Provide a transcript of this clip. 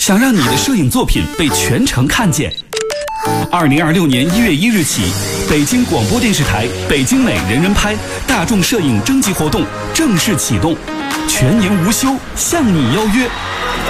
想让你的摄影作品被全城看见。2026年1月1日起，北京广播电视台北京美人人拍大众摄影征集活动正式启动，全年无休向你邀约。